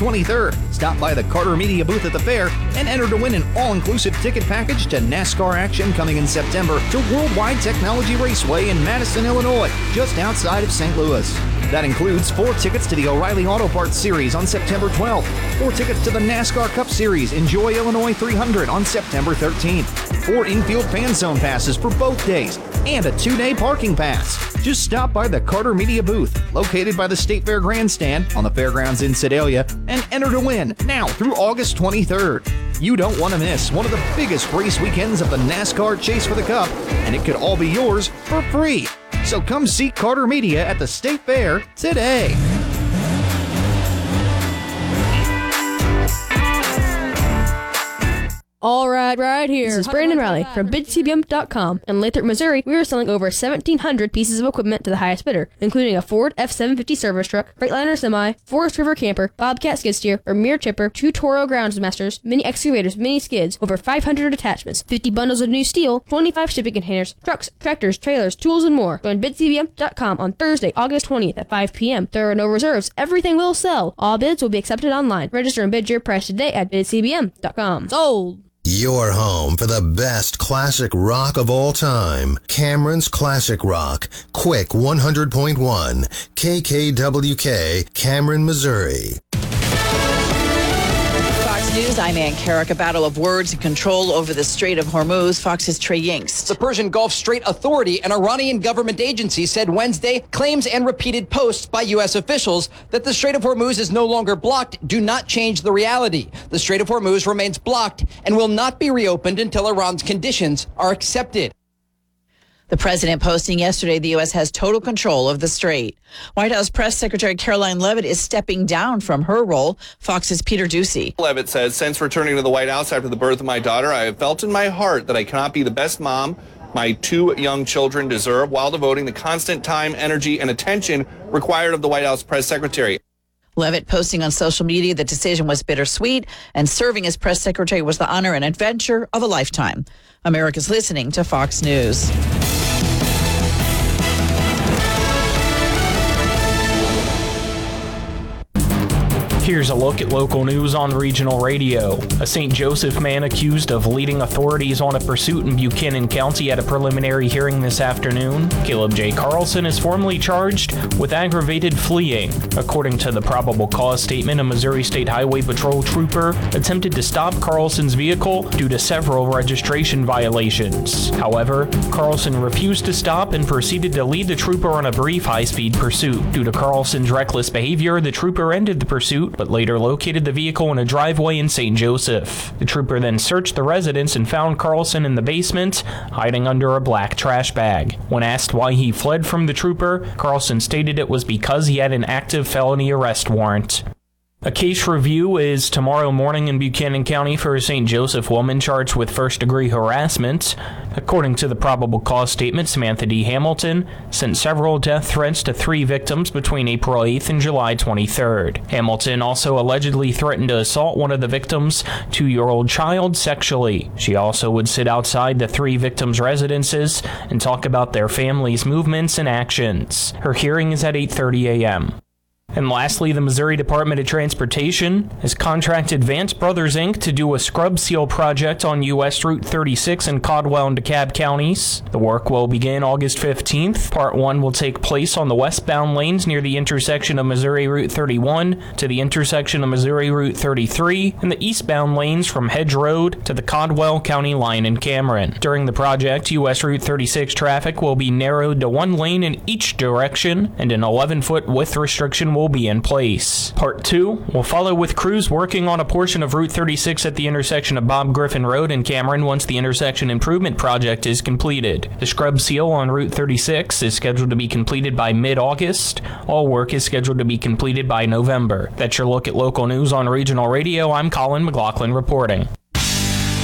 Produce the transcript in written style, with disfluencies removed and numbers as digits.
23rd. Stop by the Carter Media booth at the fair and enter to win an all-inclusive ticket package to NASCAR action coming in September to Worldwide Technology Raceway in Madison, Illinois, just outside of St. Louis. That includes 4 tickets to the O'Reilly Auto Parts Series on September 12th, 4 tickets to the NASCAR Cup Series Enjoy Illinois 300 on September 13th, 4 infield fan zone passes for both days, and a 2-day parking pass. Just stop by the Carter Media booth, located by the State Fair Grandstand on the fairgrounds in Sedalia, and enter to win now through August 23rd. You don't want to miss one of the biggest race weekends of the NASCAR Chase for the Cup, and it could all be yours for free. So come see Carter Media at the State Fair today. All right here. This is Brandon Riley from BidCBM.com. In Lathrop, Missouri, we are selling over 1,700 pieces of equipment to the highest bidder, including a Ford F-750 service truck, Freightliner semi, Forest River camper, Bobcat skid steer, Vermeer chipper, 2 Toro Groundsmasters, mini excavators, mini skids, over 500 attachments, 50 bundles of new steel, 25 shipping containers, trucks, tractors, trailers, tools, and more. Join BidCBM.com on Thursday, August 20th at 5 p.m. There are no reserves. Everything will sell. All bids will be accepted online. Register and bid your price today at BidCBM.com. Sold! Your home for the best classic rock of all time. Cameron's Classic Rock. Quick 100.1. KKWK, Cameron, Missouri. Fox News, I'm Ann Carrick. A battle of words and control over the Strait of Hormuz. Fox's Trey Yingst. The Persian Gulf Strait Authority, an Iranian government agency, said Wednesday claims and repeated posts by U.S. officials that the Strait of Hormuz is no longer blocked do not change the reality. The Strait of Hormuz remains blocked and will not be reopened until Iran's conditions are accepted. The president posting yesterday the U.S. has total control of the strait. White House Press Secretary Caroline Leavitt is stepping down from her role. Fox's Peter Ducey. Leavitt says, since returning to the White House after the birth of my daughter, I have felt in my heart that I cannot be the best mom my 2 young children deserve while devoting the constant time, energy, and attention required of the White House Press Secretary. Leavitt posting on social media the decision was bittersweet and serving as press secretary was the honor and adventure of a lifetime. America's listening to Fox News. Here's a look at local news on regional radio. A St. Joseph man accused of leading authorities on a pursuit in Buchanan County at a preliminary hearing this afternoon. Caleb J. Carlson is formally charged with aggravated fleeing. According to the probable cause statement, a Missouri State Highway Patrol trooper attempted to stop Carlson's vehicle due to several registration violations. However, Carlson refused to stop and proceeded to lead the trooper on a brief high-speed pursuit. Due to Carlson's reckless behavior, the trooper ended the pursuit but later located the vehicle in a driveway in St. Joseph. The trooper then searched the residence and found Carlson in the basement, hiding under a black trash bag. When asked why he fled from the trooper, Carlson stated it was because he had an active felony arrest warrant. A case review is tomorrow morning in Buchanan County for a St. Joseph woman charged with first-degree harassment. According to the probable cause statement, Samantha D. Hamilton sent several death threats to 3 victims between April 8th and July 23rd. Hamilton also allegedly threatened to assault one of the victims' 2-year-old child sexually. She also would sit outside the 3 victims' residences and talk about their families' movements and actions. Her hearing is at 8:30 a.m. And lastly, the Missouri Department of Transportation has contracted Vance Brothers, Inc. to do a scrub seal project on U.S. Route 36 in Caldwell and DeKalb counties. The work will begin August 15th. Part 1 will take place on the westbound lanes near the intersection of Missouri Route 31 to the intersection of Missouri Route 33, and the eastbound lanes from Hedge Road to the Caldwell County line in Cameron. During the project, U.S. Route 36 traffic will be narrowed to 1 lane in each direction, and an 11-foot width restriction will be in place. Part 2 will follow with crews working on a portion of Route 36 at the intersection of Bob Griffin Road and Cameron once the intersection improvement project is completed. The scrub seal on Route 36 is scheduled to be completed by mid-August. All work is scheduled to be completed by November. That's your look at local news on regional radio. I'm Colin McLaughlin reporting.